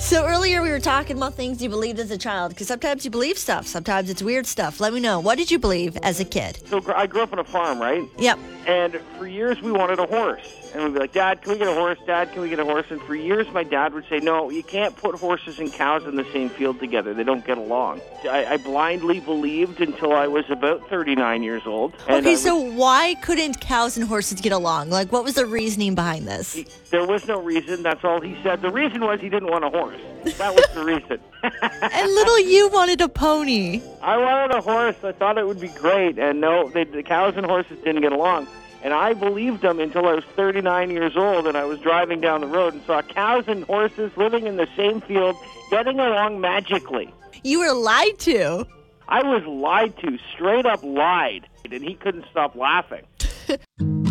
So earlier we were talking about things you believed as a child, because sometimes you believe stuff, sometimes it's weird stuff. Let me know. What did you believe as a kid? So I grew up on a farm, right? Yep. And for years we wanted a horse. And we'd be like, Dad, can we get a horse? Dad, can we get a horse? And for years my dad would say, no, you can't put horses and cows in the same field together. They don't get along. I blindly believed until I was about 39 years old. And Okay, so why couldn't cows and horses get along? Like, what was the reasoning behind this? There was no reason. That's all he said. The reason was he didn't want a horse. That was the reason. And little you wanted a pony. I wanted a horse. I thought it would be great. And no, the cows and horses didn't get along. And I believed them until I was 39 years old, and I was driving down the road and saw cows and horses living in the same field, getting along magically. You were lied to. I was lied to, straight up lied, and he couldn't stop laughing.